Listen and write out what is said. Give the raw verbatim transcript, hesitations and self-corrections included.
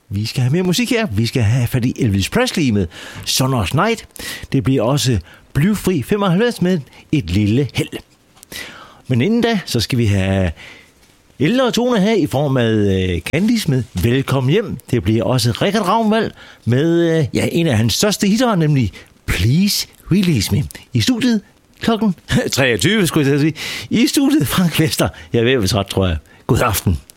Vi skal have mere musik her. Vi skal have fat i Elvis Presley med Summer's Night. Det bliver også Blyfri femoghalvfems med Et lille held. Men inden da, så skal vi have ældre toner her i form af uh, Candice med Velkommen hjem. Det bliver også Richard Ravnvald med uh, ja, en af hans største hitter, nemlig Please Release Me. I studiet klokken treogtyve, skulle jeg sige. I studiet Frank Vester. Jeg er ved at være træt, tror jeg. God aften.